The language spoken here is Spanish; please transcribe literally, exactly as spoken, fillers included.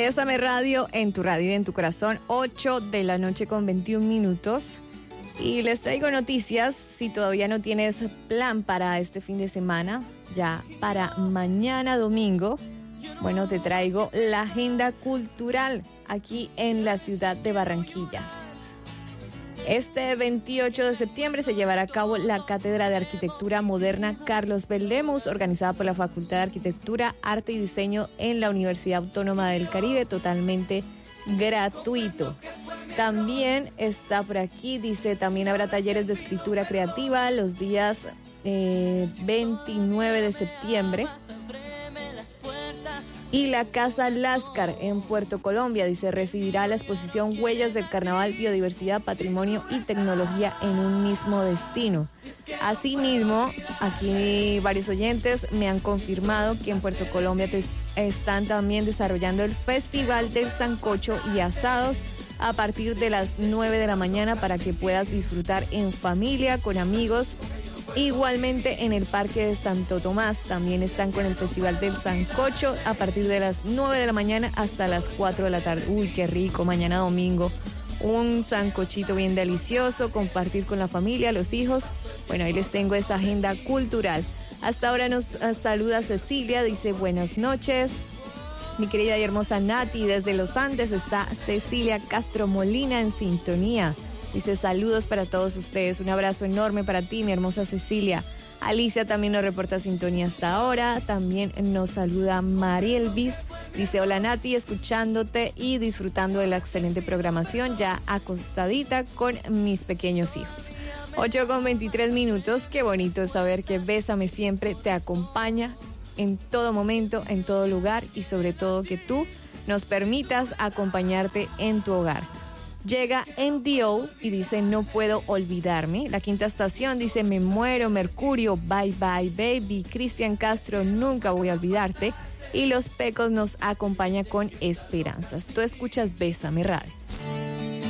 Bésame Radio en tu radio y en tu corazón, ocho de la noche con veintiún minutos. Y les traigo noticias, si todavía no tienes plan para este fin de semana, ya para mañana domingo, bueno, te traigo la agenda cultural aquí en la ciudad de Barranquilla. Este veintiocho de septiembre se llevará a cabo la Cátedra de Arquitectura Moderna Carlos Bellemus, organizada por la Facultad de Arquitectura, Arte y Diseño en la Universidad Autónoma del Caribe, totalmente gratuito. También está por aquí, dice, también habrá talleres de escritura creativa los días eh, veintinueve de septiembre. Y la Casa Láscar en Puerto Colombia, dice, recibirá la exposición Huellas del Carnaval, Biodiversidad, Patrimonio y Tecnología en un mismo destino. Asimismo, aquí varios oyentes me han confirmado que en Puerto Colombia te están también desarrollando el Festival del Sancocho y Asados a partir de las nueve de la mañana para que puedas disfrutar en familia, con amigos. Igualmente en el Parque de Santo Tomás también están con el Festival del Sancocho a partir de las nueve de la mañana hasta las cuatro de la tarde. Uy, qué rico, mañana domingo. Un sancochito bien delicioso, compartir con la familia, los hijos. Bueno, ahí les tengo esta agenda cultural. Hasta ahora nos uh, saluda Cecilia, dice buenas noches. Mi querida y hermosa Nati, desde Los Andes está Cecilia Castro Molina en sintonía. Dice saludos para todos ustedes, un abrazo enorme para ti, mi hermosa Cecilia. Alicia también nos reporta sintonía hasta ahora, también nos saluda Marielvis. Dice hola Nati, escuchándote y disfrutando de la excelente programación, ya acostadita con mis pequeños hijos. ocho con veintitrés minutos, qué bonito es saber que Bésame Siempre te acompaña en todo momento, en todo lugar y sobre todo que tú nos permitas acompañarte en tu hogar. Llega N D O y dice no puedo olvidarme. La Quinta Estación dice me muero, Mercurio, bye bye baby. Cristian Castro, nunca voy a olvidarte. Y Los Pecos nos acompaña con Esperanzas. Tú escuchas Bésame Radio.